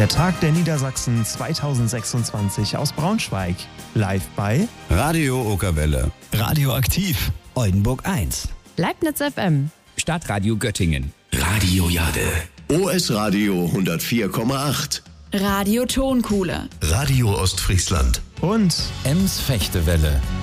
Der Tag der Niedersachsen 2026 aus Braunschweig. Live bei Radio Okerwelle. Radioaktiv. Oldenburg 1. Leibniz FM. Stadtradio Göttingen. Radio Jade. OS Radio 104,8. Radio Tonkuhle. Radio Ostfriesland. und Ems Fechtewelle.